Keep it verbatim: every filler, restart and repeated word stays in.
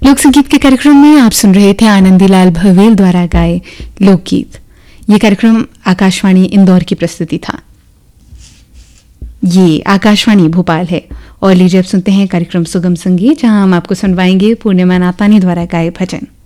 लोक संगीत के कार्यक्रम में आप सुन रहे थे आनंदीलाल भवेल द्वारा गाए लोकगीत। ये कार्यक्रम आकाशवाणी इंदौर की प्रस्तुति था। ये आकाशवाणी भोपाल है और लीजिए अब सुनते हैं कार्यक्रम सुगम संगीत, जहां हम आपको सुनवाएंगे पूर्णिमा नातानी द्वारा गाए भजन।